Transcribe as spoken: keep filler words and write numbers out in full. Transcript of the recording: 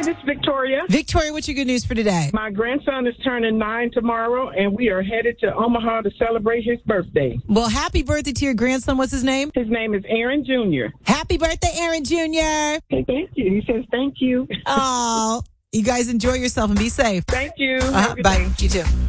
this is Victoria. Victoria, what's your good news for today? My grandson is turning nine tomorrow, and we are headed to Omaha to celebrate his birthday. Well, happy birthday to your grandson. What's his name? His name is Aaron Junior Happy birthday, Aaron Junior Hey, thank you. He says thank you. Oh, you guys enjoy yourself and be safe. Thank you. Uh-huh. Bye. You too.